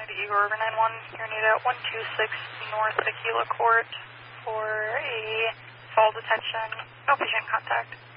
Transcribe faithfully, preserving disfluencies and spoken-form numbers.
to Eagle River nine one. You're need at one two six North Aquila Court for a fall detection. No patient contact.